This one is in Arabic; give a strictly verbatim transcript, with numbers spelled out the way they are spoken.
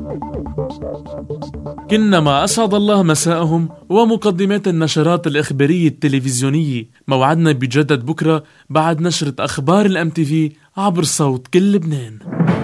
كنما أسعد الله مساءهم ومقدمات النشرات الإخبارية التلفزيونية. موعدنا بيجدد بكرة بعد نشرة أخبار الام تي في عبر صوت كل لبنان.